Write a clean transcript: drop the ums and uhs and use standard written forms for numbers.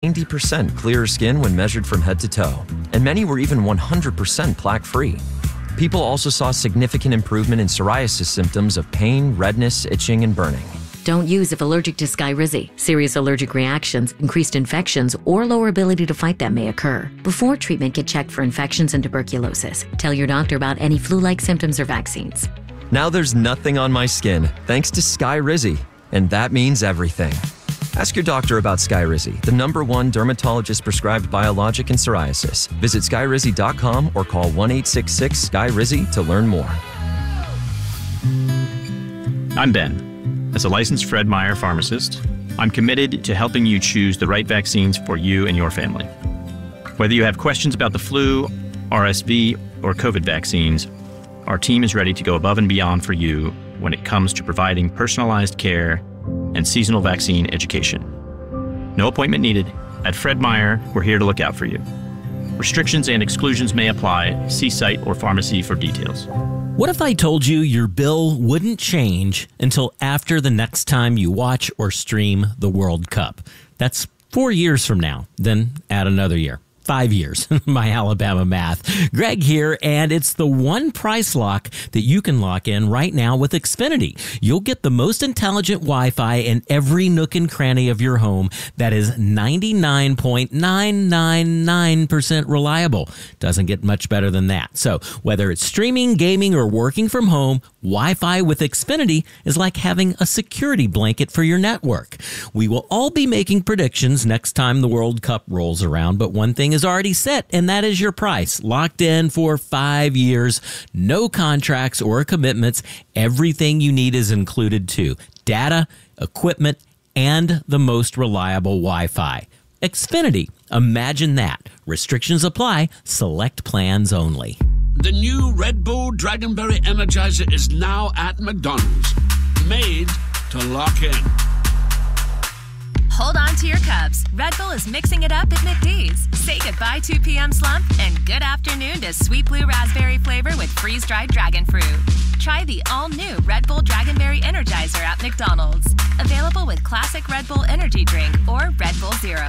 90% clearer skin when measured from head to toe, and many were even 100% plaque-free. People also saw significant improvement in psoriasis symptoms of pain, redness, itching, and burning. Don't use if allergic to Skyrizi. Serious allergic reactions, increased infections, or lower ability to fight them may occur. Before treatment, get checked for infections and tuberculosis. Tell your doctor about any flu-like symptoms or vaccines. Now there's nothing on my skin, thanks to Skyrizi, and that means everything. Ask your doctor about Skyrizi, the #1 dermatologist-prescribed biologic in psoriasis. Visit Skyrizi.com or call 1-866-SKYRIZI to learn more. I'm Ben. As a licensed Fred Meyer pharmacist, I'm committed to helping you choose the right vaccines for you and your family. Whether you have questions about the flu, RSV, or COVID vaccines, our team is ready to go above and beyond for you when it comes to providing personalized care and seasonal vaccine education. No appointment needed. At Fred Meyer, we're here to look out for you. Restrictions and exclusions may apply. See site or pharmacy for details. What if I told you your bill wouldn't change until after the next time you watch or stream the World Cup? That's 4 years from now. Then add another year. 5 years, my Alabama math. Greg here, and it's the one price lock that you can lock in right now with Xfinity. You'll get the most intelligent Wi-Fi in every nook and cranny of your home that is 99.999% reliable. Doesn't get much better than that. So whether it's streaming, gaming, or working from home, Wi-Fi with Xfinity is like having a security blanket for your network. We will all be making predictions next time the World Cup rolls around, but one thing is already set, and that is your price. Locked in for 5 years, no contracts or commitments. Everything you need is included too. Data, equipment, and the most reliable Wi-Fi. Xfinity. Imagine that. Restrictions apply. Select plans only. The new Red Bull Dragonberry Energizer is now at McDonald's. Made to lock in. Hold on to your cups. Red Bull is mixing it up at McD's. Say goodbye 2 p.m. slump and good afternoon to sweet blue raspberry flavor with freeze-dried dragon fruit. Try the all-new Red Bull Dragonberry Energizer at McDonald's. Available with classic Red Bull energy drink or Red Bull Zero.